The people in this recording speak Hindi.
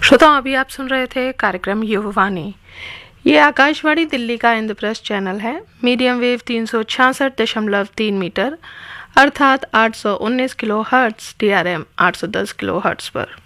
श्रोताओं, अभी आप सुन रहे थे कार्यक्रम युववाणी। ये आकाशवाणी दिल्ली का इंद्रप्रस्थ चैनल है। मीडियम वेव 366.3 मीटर अर्थात 819 kilo hertz, DRM 810 kilo hertz पर।